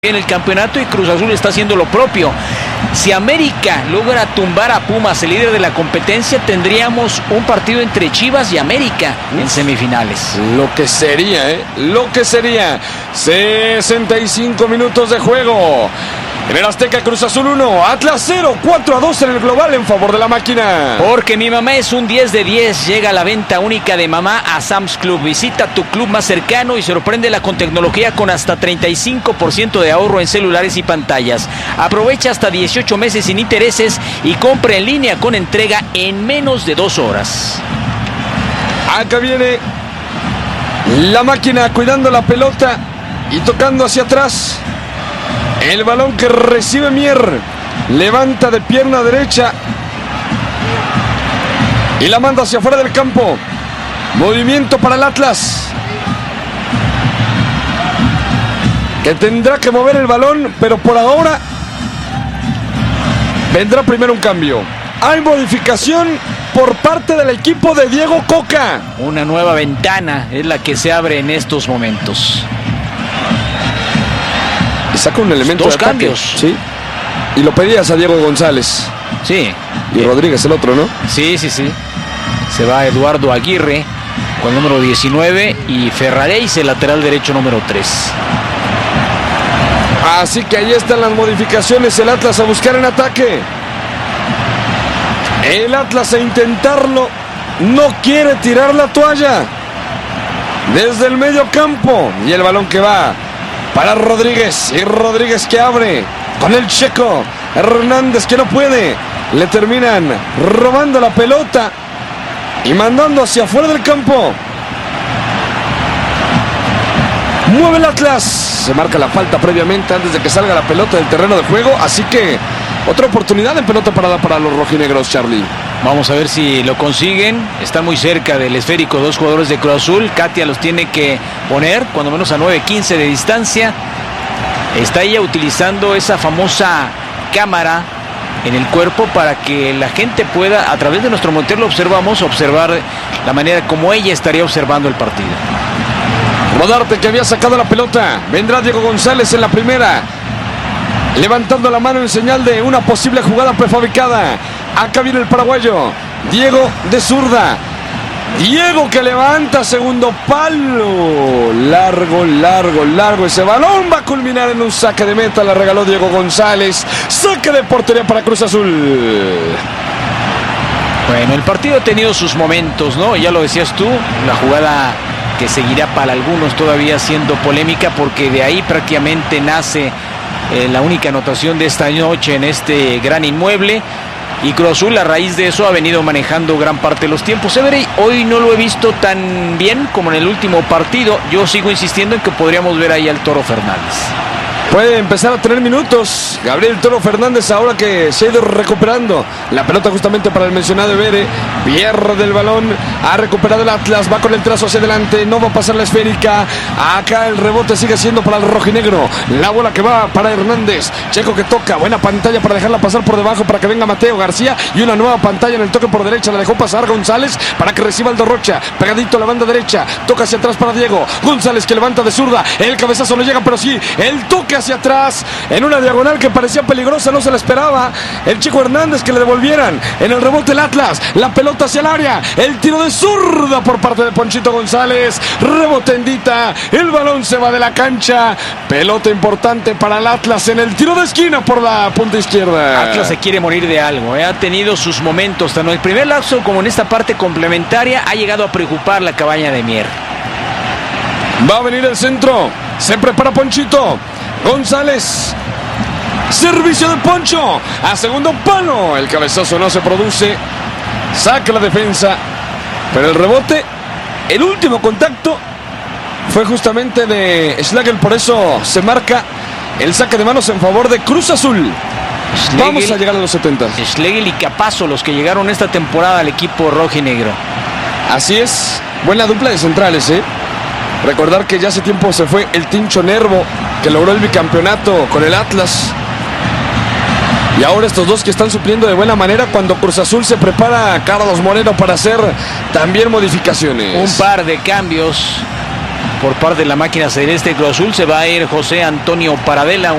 en el campeonato y Cruz Azul está haciendo lo propio. Si América logra tumbar a Pumas, el líder de la competencia, tendríamos un partido entre Chivas y América en semifinales. Lo que sería, lo que sería. 65 minutos de juego. En el Azteca, Cruz Azul 1, Atlas 0, 4-2 en el global en favor de la máquina. Porque mi mamá es un 10 de 10. Llega la venta única de mamá a Sam's Club. Visita tu club más cercano y sorpréndela con tecnología con hasta 35% de ahorro en celulares y pantallas. Aprovecha hasta 18 meses sin intereses y compra en línea con entrega en menos de 2 horas. Acá viene la máquina cuidando la pelota y tocando hacia atrás. El balón que recibe Mier, levanta de pierna derecha y la manda hacia afuera del campo. Movimiento para el Atlas, que tendrá que mover el balón, pero por ahora vendrá primero un cambio. Hay modificación por parte del equipo de Diego Coca. Una nueva ventana es la que se abre en estos momentos. Saca un elemento Dos de ataque. cambios. Sí. Y lo pedías a Diego González. Sí. Y Rodríguez el otro, ¿no? Sí. Se va Eduardo Aguirre con el número 19 y Ferraréis, el lateral derecho número 3. Así que ahí están las modificaciones. El Atlas a buscar en ataque. El Atlas a intentarlo. No quiere tirar la toalla. Desde el medio campo. Y el balón que va para Rodríguez, y Rodríguez que abre con el checo. Hernández que no puede, le terminan robando la pelota y mandando hacia afuera del campo. Mueve el Atlas, se marca la falta previamente antes de que salga la pelota del terreno de juego, así que otra oportunidad en pelota parada para los rojinegros, Charlie. Vamos a ver si lo consiguen. Están muy cerca del esférico dos jugadores de Cruz Azul. Katia los tiene que poner cuando menos a 9:15 de distancia. Está ella utilizando esa famosa cámara en el cuerpo para que la gente pueda, a través de nuestro monitor lo observamos, observar la manera como ella estaría observando el partido. Rodarte que había sacado la pelota. Vendrá Diego González en la primera, levantando la mano en señal de una posible jugada prefabricada. Acá viene el paraguayo, Diego de zurda. Diego que levanta, segundo palo. Largo ese balón. Va a culminar en un saque de meta. La regaló Diego González. Saque de portería para Cruz Azul. Bueno, el partido ha tenido sus momentos, ¿no? Ya lo decías tú, la jugada que seguirá para algunos todavía siendo polémica, porque de ahí prácticamente nace la única anotación de esta noche en este gran inmueble. Y Cruz Azul, a raíz de eso, ha venido manejando gran parte de los tiempos. Every, hoy no lo he visto tan bien como en el último partido. Yo sigo insistiendo en que podríamos ver ahí al Toro Fernández. Puede empezar a tener minutos Gabriel Toro Fernández ahora que se ha ido recuperando la pelota justamente para el mencionado Evere. Pierde el balón, ha recuperado el Atlas, va con el trazo hacia adelante, no va a pasar la esférica. Acá el rebote sigue siendo para el rojinegro. La bola que va para Hernández. Checo que toca, buena pantalla para dejarla pasar por debajo para que venga Mateo García. Y una nueva pantalla en el toque por derecha, la dejó pasar González para que reciba Aldo Rocha. Pegadito a la banda derecha, toca hacia atrás para Diego González que levanta de zurda. El cabezazo no llega, pero sí, el toque hacia atrás en una diagonal que parecía peligrosa, no se la esperaba el chico Hernández que le devolvieran. En el rebote el Atlas, la pelota hacia el área, el tiro de zurda por parte de Ponchito González, rebotendita, el balón se va de la cancha. Pelota importante para el Atlas en el tiro de esquina por la punta izquierda. Atlas se quiere morir de algo, ha tenido sus momentos, tanto en el primer lapso como en esta parte complementaria ha llegado a preocupar la cabaña de Mier. Va a venir el centro, se prepara Ponchito González, servicio de Poncho a segundo palo, el cabezazo no se produce, saca la defensa, pero el rebote, el último contacto fue justamente de Schlegel, por eso se marca el saque de manos en favor de Cruz Azul. Schlegel, vamos a llegar a los 70. Schlegel y Capazo los que llegaron esta temporada al equipo rojinegro. Así es, buena dupla de centrales, Recordar que ya hace tiempo se fue el Tincho Nervo, que logró el bicampeonato con el Atlas. Y ahora estos dos que están supliendo de buena manera cuando Cruz Azul se prepara a Carlos Moreno para hacer también modificaciones. Un par de cambios por parte de la máquina celeste Cruz Azul. Se va a ir José Antonio Paradela,